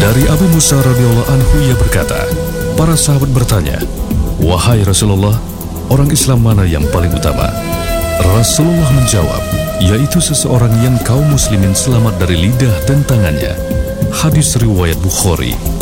Dari Abu Musa radhiyallahu anhu ia berkata, para sahabat bertanya, "Wahai Rasulullah, orang Islam mana yang paling utama?" Rasulullah menjawab, yaitu seseorang yang kaum muslimin selamat dari lidah dan tangannya. Hadis riwayat Bukhari.